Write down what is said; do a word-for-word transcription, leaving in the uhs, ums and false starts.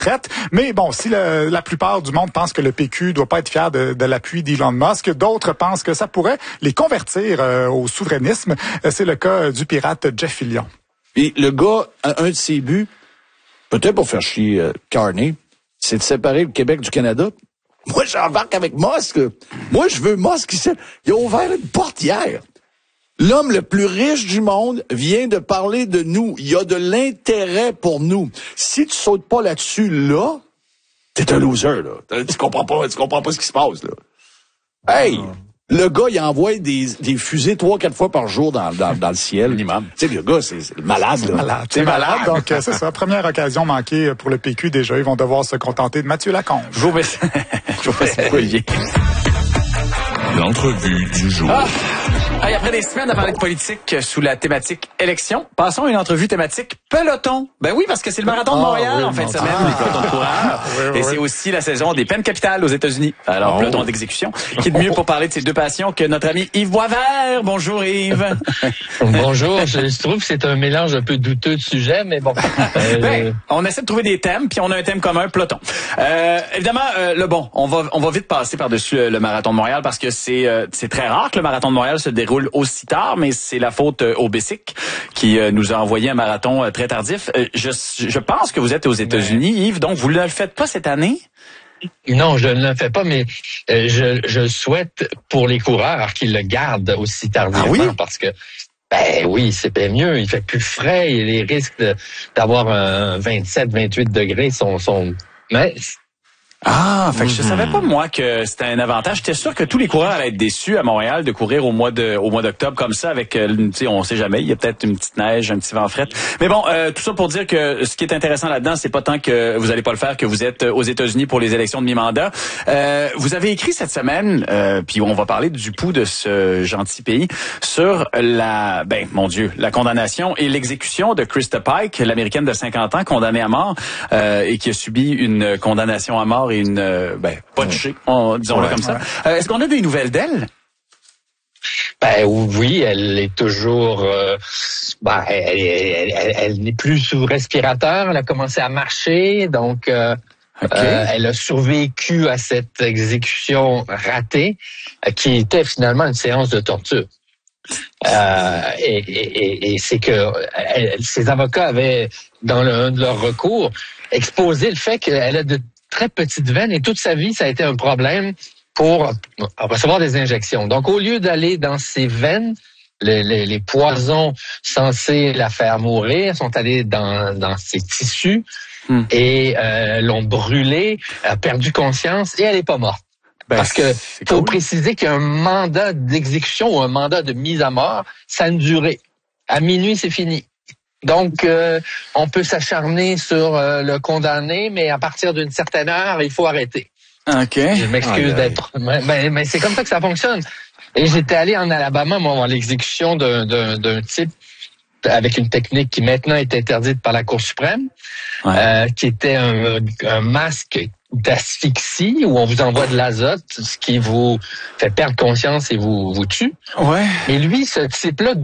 retraite. Mais bon, si le, la plupart du monde pense que le P Q doit pas être fier de, de l'appui d'Elon Musk, d'autres pensent que ça pourrait les convertir euh, au souverainisme. C'est le cas du pirate Jeff Fillion. Et le gars, un de ses buts, peut-être pour faire chier euh, Carney, c'est de séparer le Québec du Canada. Moi, j'embarque avec Musk. Moi, je veux Musk. Il a ouvert une porte hier. L'homme le plus riche du monde vient de parler de nous. Il y a de l'intérêt pour nous. Si tu sautes pas là-dessus, là, t'es un loser, là. Tu comprends pas, tu comprends pas ce qui se passe, là. Hey! Le gars, il envoie des, des fusées trois, quatre fois par jour dans, dans, dans le ciel. Tu sais, le gars, c'est, c'est malade, là. Malade. C'est malade. Donc, c'est ça. Première occasion manquée pour le P Q déjà. Ils vont devoir se contenter de Mathieu Lacombe. Je vous remercie. Je vous remercie, Olivier. L'entrevue du jour. Ah! Hey, après des semaines à parler de politique sous la thématique élection, passons à une entrevue thématique peloton. Ben oui, parce que c'est le marathon de Montréal oh, oui, en fin de semaine, ah, les pelotons de coureurs. Oui, oui, et c'est aussi la saison des peines capitales aux États-Unis. Alors, oh. peloton d'exécution. Qui est de mieux pour parler de ces deux passions que notre ami Yves Boisvert. Bonjour Yves. Bonjour. Je, je trouve que c'est un mélange un peu douteux de sujets, mais bon. Euh... Ben, on essaie de trouver des thèmes, puis on a un thème commun, peloton. Euh, évidemment, euh, le bon, on va on va vite passer par-dessus euh, le marathon de Montréal parce que c'est euh, c'est très rare que le marathon de Montréal se déroule aussi tard, mais c'est la faute euh, au B S I C qui euh, nous a envoyé un marathon euh, très tardif. Euh, je, je pense que vous êtes aux États-Unis, ouais. Yves, donc vous ne le faites pas cette année? Non, je ne le fais pas, mais euh, je, je souhaite pour les coureurs qu'ils le gardent aussi tardivement, ah oui? Parce que ben oui, c'est bien mieux, il fait plus frais et les risques de, d'avoir un vingt-sept, vingt-huit degrés sont... sont... Mais Ah, fait que je savais pas moi que c'était un avantage. J'étais sûr que tous les coureurs allaient être déçus à Montréal de courir au mois de au mois d'octobre comme ça avec euh, tu sais on sait jamais, il y a peut-être une petite neige, un petit vent fret. Mais bon, euh, tout ça pour dire que ce qui est intéressant là-dedans, c'est pas tant que vous allez pas le faire que vous êtes aux États-Unis pour les élections de mi-mandat. Euh, vous avez écrit cette semaine euh, puis on va parler du pouls de ce gentil pays sur la ben mon Dieu, la condamnation et l'exécution de Krista Pike, l'américaine de cinquante ans condamnée à mort euh, et qui a subi une condamnation à mort et une euh, ben pas touchée, disons-le ouais, comme ça. Euh, est-ce qu'on a des nouvelles d'elle? Ben oui, elle est toujours euh, ben, elle, elle, elle, elle n'est plus sous respirateur, elle a commencé à marcher, donc euh, okay. euh, elle a survécu à cette exécution ratée euh, qui était finalement une séance de torture. Euh, et, et, et c'est que elle, ses avocats avaient, dans le, un de leurs recours, exposé le fait qu'elle a de très petites veines et toute sa vie, ça a été un problème pour recevoir des injections. Donc, au lieu d'aller dans ses veines, les, les, les poisons censés la faire mourir sont allés dans, dans ses tissus hmm. et euh, l'ont brûlée, a perdu conscience et elle n'est pas morte. Ben, Parce que faut cool. préciser qu'un mandat d'exécution ou un mandat de mise à mort, ça a une durée. À minuit, c'est fini. Donc, euh, on peut s'acharner sur euh, le condamné, mais à partir d'une certaine heure, il faut arrêter. OK. Je m'excuse ah, d'être... Mais, mais, mais c'est comme ça que ça fonctionne. Et j'étais allé en Alabama, moi, voir l'exécution d'un, d'un, d'un type avec une technique qui maintenant est interdite par la Cour suprême, ouais. euh, qui était un, un masque d'asphyxie où on vous envoie de l'azote, ce qui vous fait perdre conscience et vous, vous tue. Ouais. Et lui, ce type-là